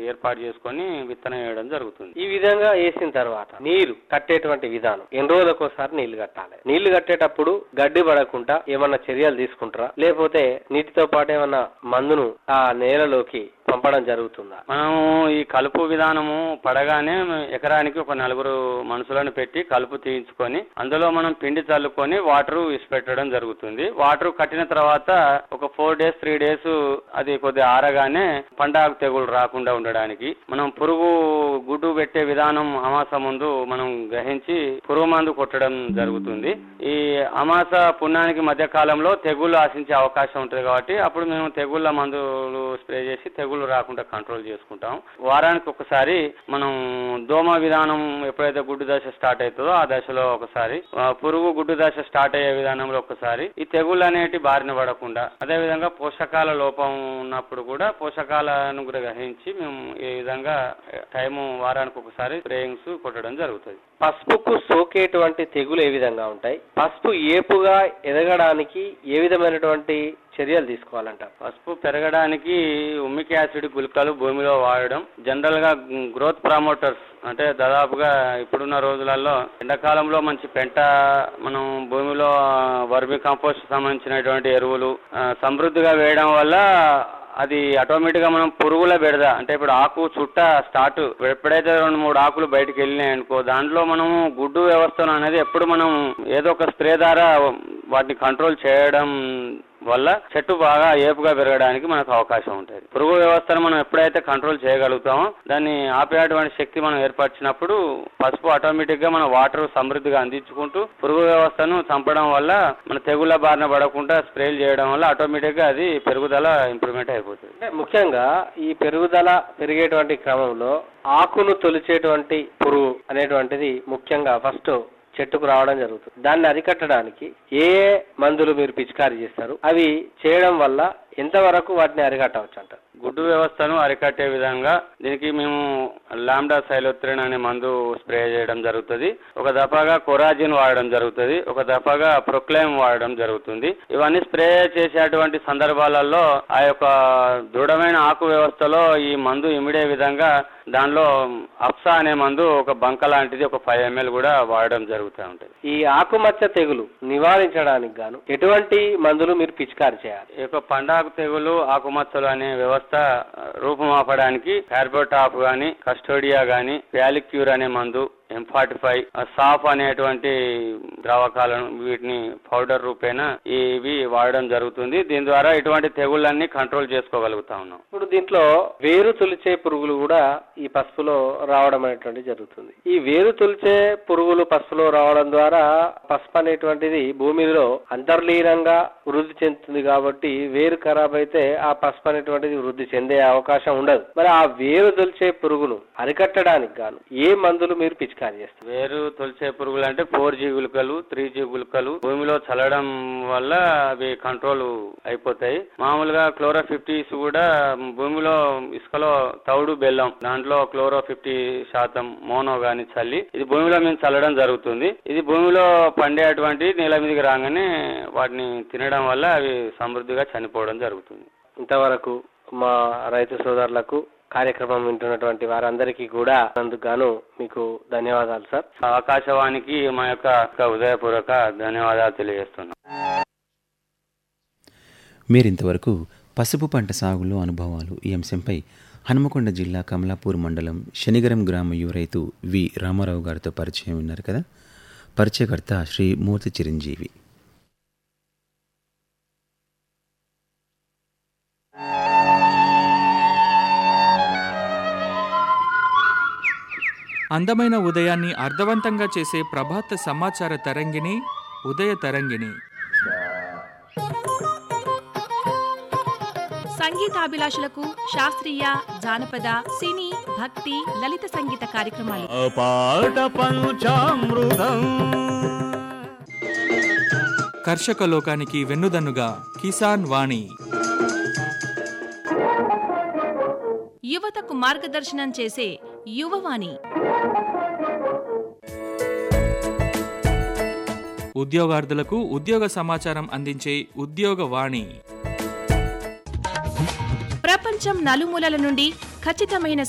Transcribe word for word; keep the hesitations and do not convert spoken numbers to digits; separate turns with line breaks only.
ఏర్పాటు చేసుకొని విత్తనం వేయడం జరుగుతుంది.
ఈ విధంగా వేసిన తర్వాత నీరు కట్టేటువంటి విధానం ఎన్ని రోజులకోసారి నీళ్లు కట్టాలి? నీళ్లు కట్టేటప్పుడు గడ్డి పడకుండా ఏమన్నా చర్యలు తీసుకుంటారా, లేకపోతే నీటితో పాటు ఏమన్నా మందును ఆ నేలలోకి పంపడం జరుగుతుందా?
మనము ఈ కలుపు విధానము పడగానే ఎకరానికి ఒక నలుగురు మనుషులను పెట్టి కలుపు తీయించుకొని అందులో మనం పిండి చల్లుకొని వాటర్ ఇసిపెట్టడం జరుగుతుంది. వాటర్ కట్టిన తర్వాత ఒక ఫోర్ డేస్ త్రీ డేస్ అది కొద్దిగా ఆరగానే పండాకు తెగులు రాకుండా ఉండడానికి మనం పురుగు గుడ్డు పెట్టే విధానం అమాస ముందు మనం గ్రహించి పురుగు మందు కొట్టడం జరుగుతుంది. ఈ అమాస పుణ్యానికి మధ్య కాలంలో తెగుళ్ళు ఆశించే అవకాశం ఉంటుంది కాబట్టి అప్పుడు మేము తెగుళ్ళ మందులు స్ప్రే చేసి తెగులు రాకుండా కంట్రోల్ చేసుకుంటాం. వారానికి ఒకసారి మనం దోమ విధానం ఎప్పుడైతే గుడ్డు దశ స్టార్ట్ అవుతుందో ఆ దశలో ఒకసారి, పురుగు గుడ్డు దశ స్టార్ట్ అయ్యే విధానంలో ఒకసారి ఈ తెగుళ్ళు అనేటి బారిన పడకుండా, అదేవిధంగా పోషకాల లోపం ఉన్నప్పుడు కూడా పోషకాలను గ్రహించి మేము ఈ విధంగా టైము వారానికి ఒకసారి స్ప్రేయింగ్స్ కొట్టడం జరుగుతుంది.
పసుపుకు సోకేటువంటి తెగులు ఏ విధంగా ఉంటాయి? పసుపు ఏపుగా ఎదగడానికి ఏ విధమైనటువంటి చర్యలు తీసుకోవాలంటారు?
పసుపు పెరగడానికి ఉమిక్ యాసిడ్ గుళికలు భూమిలో వాడడం, జనరల్ గా గ్రోత్ ప్రమోటర్స్ అంటే దాదాపుగా ఇప్పుడున్న రోజులలో ఎండాకాలంలో మంచి పెంట మనం భూమిలో వర్మి కంపోస్ట్ సంబంధించినటువంటి ఎరువులు సమృద్ధిగా వేయడం వల్ల అది ఆటోమేటిక్ గా మనం పురుగుల బెడద అంటే ఇప్పుడు ఆకు చుట్ట స్టార్ట్ ఎప్పుడైతే రెండు మూడు ఆకులు బయటకు వెళ్ళినాయి అనుకో దాంట్లో మనము గుడ్డు వ్యవస్థను అనేది ఎప్పుడు మనం ఏదో ఒక స్ప్రే ద్వారా వాటిని కంట్రోల్ చేయడం వల్ల చెట్టు బాగా ఏపుగా పెరగడానికి మనకు అవకాశం ఉంటుంది. పురుగు వ్యవస్థను మనం ఎప్పుడైతే కంట్రోల్ చేయగలుగుతామో దాన్ని ఆపేటువంటి శక్తి మనం ఏర్పరిచినప్పుడు పసుపు ఆటోమేటిక్ గా మన వాటర్ సమృద్ధిగా అందించుకుంటూ పురుగు వ్యవస్థను చంపడం వల్ల మన తెగుళ్ళ బారిన పడకుండా స్ప్రేలు చేయడం వల్ల ఆటోమేటిక్ గా అది పెరుగుదల ఇంప్రూవ్మెంట్ అయిపోతుంది.
ముఖ్యంగా ఈ పెరుగుదల పెరిగేటువంటి క్రమంలో ఆకును తొలిచేటువంటి పురుగు అనేటువంటిది ముఖ్యంగా ఫస్ట్ చెట్టుకు రావడం జరుగుతుంది. దాన్ని అరికట్టడానికి ఏ మందులు మీరు పిచికారీ చేస్తారు? అవి చేయడం వల్ల ఎంతవరకు వాటిని అరికట్టవచ్చు అంటారు?
గుడ్డు వ్యవస్థను అరికట్టే విధంగా దీనికి మేము లాంబ్డా సైలోత్రిన్ అనే మందు స్ప్రే చేయడం జరుగుతుంది. ఒక దఫాగా కొరాజిన్ వాడడం జరుగుతుంది, ఒక దఫాగా ప్రొక్లైమ్ వాడడం జరుగుతుంది. ఇవన్నీ స్ప్రే చేసేటువంటి సందర్భాలలో ఆ యొక్క దృఢమైన ఆకు వ్యవస్థలో ఈ మందు ఇమిడే విధంగా దానిలో అప్సా అనే మందు ఒక బంక లాంటిది ఒక ఫైవ్ ఎంఎల్ కూడా వాడడం జరుగుతూ ఉంటుంది.
ఈ ఆకుమచ్చ తెగులు నివారించడానికి గాను ఎటువంటి మందులు మీరు పిచికారీ చేయాలి?
ఈ యొక్క పండాకు తెగులు ఆకుమచ్చలు అనే వ్యవస్థ రూపుమాపడానికి కార్బోటాప్ గాని, కస్టోడియా గాని, ప్యాలిక్యూర్ అనే మందు, ఎం ఫార్టీ ఫైవ్, సాఫ్ అనేటువంటి ద్రావకాలను వీటిని పౌడర్ రూపేణ ఇవి వాడడం జరుగుతుంది. దీని ద్వారా ఇటువంటి తెగుళ్ళన్నీ కంట్రోల్ చేసుకోగలుగుతా ఉన్నాం.
ఇప్పుడు దీంట్లో వేరు తొలిచే పురుగులు కూడా ఈ పసుపులో రావడం అనేటువంటి జరుగుతుంది. ఈ వేరు తొలిచే పురుగులు పసుపులో రావడం ద్వారా పసుపు అనేటువంటిది భూమిలో అంతర్లీనంగా వృద్ధి చెందుతుంది కాబట్టి వేరు ఖరాబ్ అయితే ఆ పసుపు అనేటువంటిది వృద్ధి చెందే అవకాశం ఉండదు. మరి ఆ వేరు తొలిచే పురుగును అరికట్టడానికి గాను ఏ మందులు మీరు పిచ్చి
వేరు తొలిచే పురుగులు అంటే ఫోర్ జీ గుళికలు, త్రీ జీ గుళికలు భూమిలో చల్లడం వల్ల అవి కంట్రోల్ అయిపోతాయి. మామూలుగా క్లోరో ఫిఫ్టీస్ కూడా భూమిలో ఇసుకలో తౌడు బెల్లం దాంట్లో క్లోరో ఫిఫ్టీ శాతం మోనో గాని చల్లి ఇది భూమిలో మేము చల్లడం జరుగుతుంది. ఇది భూమిలో పండేటువంటి నేల మీదకి రాగానే వాటిని తినడం వల్ల అవి సమృద్ధిగా చనిపోవడం జరుగుతుంది.
ఇంతవరకు మా రైతు సోదరులకు కార్యక్రమం వింటున్నటువంటి వారందరికీ కూడా అందుకు గాను మీకు ధన్యవాదాలు సార్.
ఆకాశవాణికి మా యొక్క హృదయపూర్వక ధన్యవాదాలు తెలియజేస్తున్నాం.
మీరింతవరకు పసుపు పంట సాగులో అనుభవాలు ఈ అంశంపై హనుమకొండ జిల్లా కమలాపూర్ మండలం శనిగరం గ్రామ యువ రైతు వి రామారావు గారితో పరిచయం ఉన్నారు కదా. పరిచయకర్త శ్రీ మూర్తి చిరంజీవి.
అందమైన ఉదయాన్ని అర్థవంతంగా చేసే ప్రభాత సమాచార తరంగిణి ఉదయ తరంగిణి.
సంగీతాభిలాషులకు శాస్త్రీయ, జానపద, సినీ, భక్తి, లలిత సంగీత కార్యక్రమాలు.
కర్షక లోకానికి వెన్నుదన్నుగా కిసాన్ వాణి.
యువతకు మార్గదర్శనం చేసే యువవాణి.
ఉద్యోగార్థులకు ఉద్యోగ సమాచారం అందించే ఉద్యోగవాణి.
ప్రపంచం నలుమూలల నుండి ఖచ్చితమైన